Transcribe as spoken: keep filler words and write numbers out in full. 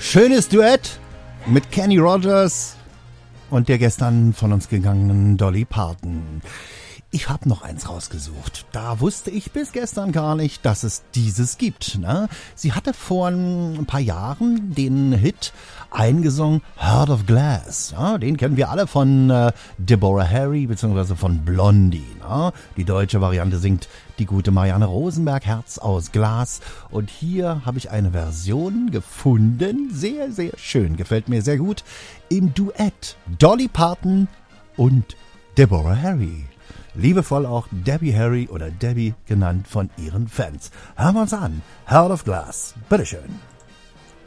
Schönes Duett mit Kenny Rogers und der gestern von uns gegangenen Dolly Parton. Ich habe noch eins rausgesucht. Da wusste ich bis gestern gar nicht, dass es dieses gibt. Ne? Sie hatte vor ein paar Jahren den Hit eingesungen, Heart of Glass. Ja, den kennen wir alle von äh, Deborah Harry bzw. von Blondie. Ne? Die deutsche Variante singt die gute Marianne Rosenberg, Herz aus Glas. Und hier habe ich eine Version gefunden, sehr, sehr schön, gefällt mir sehr gut, im Duett Dolly Parton und Deborah Harry. Liebevoll auch Debbie Harry oder Debbie genannt von ihren Fans. Hören wir uns an. Heart of Glass. Bitteschön.